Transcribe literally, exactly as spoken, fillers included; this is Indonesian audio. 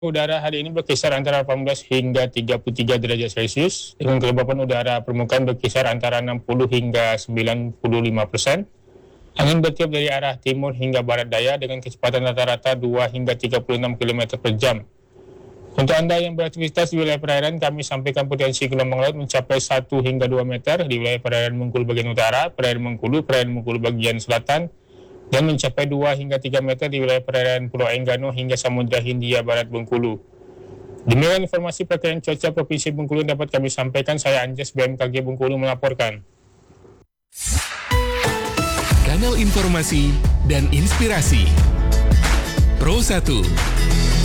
Udara hari ini berkisar antara delapan belas hingga tiga puluh tiga derajat Celcius, dengan kelembapan udara permukaan berkisar antara enam puluh hingga sembilan puluh lima persen. Angin bertiup dari arah timur hingga barat daya dengan kecepatan rata-rata dua hingga tiga puluh enam kilometer per jam. Untuk Anda yang beraktivitas di wilayah perairan, kami sampaikan potensi gelombang laut mencapai satu hingga dua meter di wilayah perairan Bengkulu bagian utara, perairan Bengkulu, perairan Bengkulu bagian selatan, dan mencapai dua hingga tiga meter di wilayah perairan Pulau Enggano hingga Samudra Hindia Barat Bengkulu. Demikian informasi perkiraan cuaca Provinsi Bengkulu dapat kami sampaikan. Saya Anjas B M K G Bengkulu melaporkan. Kanal informasi dan inspirasi Pro satu.